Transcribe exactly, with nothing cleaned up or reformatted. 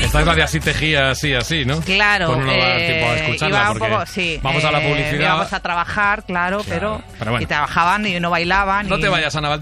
Esta es la de así tejía, así, así, ¿no? Claro, pues no va a dar eh, tiempo a escucharla iba un porque poco, sí, vamos a la eh, publicidad. íbamos a trabajar, claro, Claro, pero, pero bueno. y trabajaban y no bailaban. No y... te vayas, Ana Val.